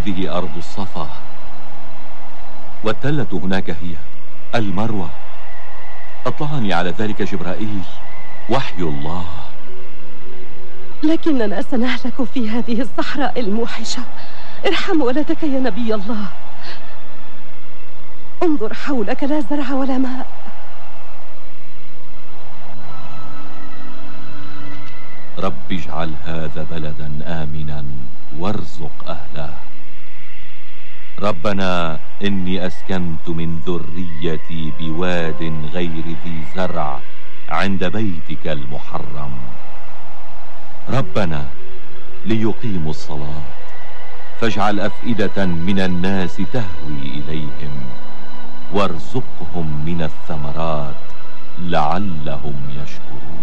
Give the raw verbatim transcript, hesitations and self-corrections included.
هذه أرض الصفا، والتلة هناك هي المروة. أطلعني على ذلك جبرائيل، وحي الله. لكننا سنهلك في هذه الصحراء الموحشة. ارحم ولدك يا نبي الله. انظر حولك، لا زرع ولا ماء. رب اجعل هذا بلدا آمنا وارزق أهله. ربنا إني أسكنت من ذريتي بواد غير ذي زرع عند بيتك المحرم. ربنا ليقيموا الصلاة فاجعل أفئدة من الناس تهوي إليهم وارزقهم من الثمرات لعلهم يشكرون.